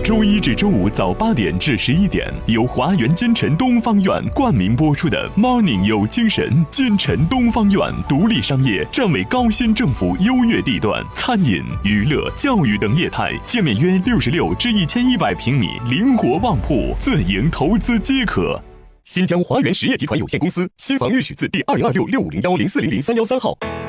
周一至周五早8点至11点，由华园金城东方院冠名播出的 Morning 有精神。金城东方院独立商业，站为高新政府优越地段，餐饮、娱乐、教育等业态，界面约66至1100平米，灵活旺铺，自营投资皆可。新疆华园实业集团有限公司，新房预许字第2026650104003113号。